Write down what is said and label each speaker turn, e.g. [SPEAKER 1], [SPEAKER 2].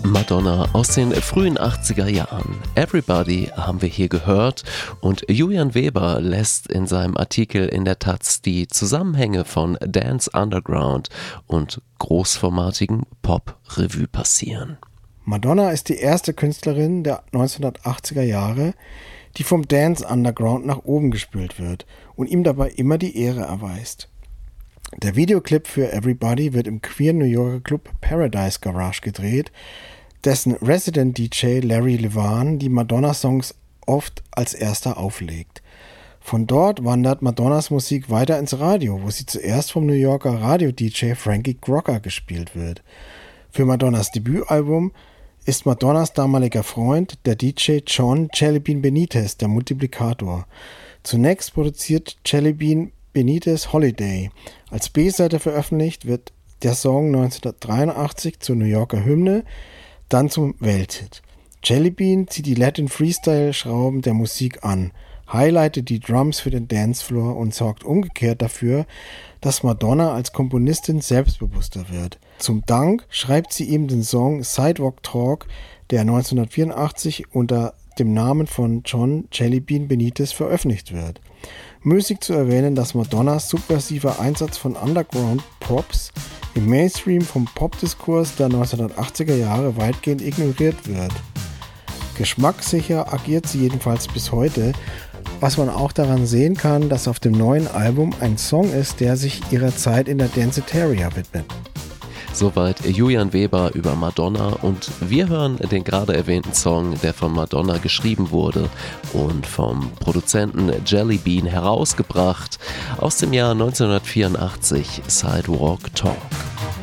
[SPEAKER 1] Madonna aus den frühen 80er Jahren. Everybody haben wir hier gehört und Julian Weber lässt in seinem Artikel in der Taz die Zusammenhänge von Dance Underground und großformatigem Pop Revue passieren.
[SPEAKER 2] Madonna ist die erste Künstlerin der 1980er Jahre, die vom Dance Underground nach oben gespült wird und ihm dabei immer die Ehre erweist. Der Videoclip für Everybody wird im queeren New Yorker Club Paradise Garage gedreht, dessen Resident DJ Larry Levan die Madonna-Songs oft als erster auflegt. Von dort wandert Madonnas Musik weiter ins Radio, wo sie zuerst vom New Yorker Radio-DJ Frankie Crocker gespielt wird. Für Madonnas Debütalbum ist Madonnas damaliger Freund, der DJ John Jellybean Benitez, der Multiplikator. Zunächst produziert Jellybean Benitez Holiday. Als B-Seite veröffentlicht wird der Song 1983 zur New Yorker Hymne, dann zum Welthit. Jellybean zieht die Latin-Freestyle-Schrauben der Musik an, highlightet die Drums für den Dancefloor und sorgt umgekehrt dafür, dass Madonna als Komponistin selbstbewusster wird. Zum Dank schreibt sie ihm den Song Sidewalk Talk, der 1984 unter dem Namen von John Jellybean Benitez veröffentlicht wird. Müßig zu erwähnen, dass Madonnas subversiver Einsatz von Underground-Props im Mainstream vom Popdiskurs der 1980er Jahre weitgehend ignoriert wird. Geschmackssicher agiert sie jedenfalls bis heute, was man auch daran sehen kann, dass auf dem neuen Album ein Song ist, der sich ihrer Zeit in der Danceteria widmet.
[SPEAKER 1] Soweit Julian Weber über Madonna und wir hören den gerade erwähnten Song, der von Madonna geschrieben wurde und vom Produzenten Jellybean herausgebracht aus dem Jahr 1984, Sidewalk Talk.